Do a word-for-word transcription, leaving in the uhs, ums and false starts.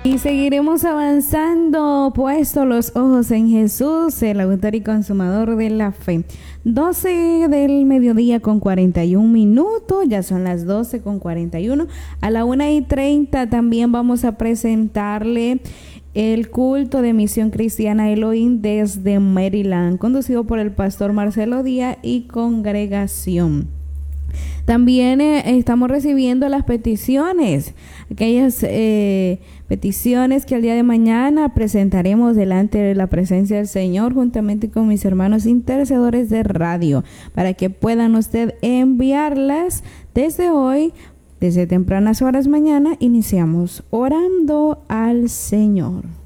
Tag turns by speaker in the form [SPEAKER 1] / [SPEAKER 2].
[SPEAKER 1] Y seguiremos avanzando, puesto los ojos en Jesús, el autor y consumador de la fe. doce del mediodía con cuarenta y un minutos, ya son las doce con cuarenta y uno. A la una y treinta también vamos a presentarle el culto de Misión Cristiana Elohim desde Maryland, conducido por el pastor Marcelo Díaz y congregación. También eh, estamos recibiendo las peticiones, aquellas eh, peticiones que el día de mañana presentaremos delante de la presencia del Señor juntamente con mis hermanos intercedores de radio, para que puedan usted enviarlas desde hoy, desde tempranas horas mañana. Iniciamos orando al Señor.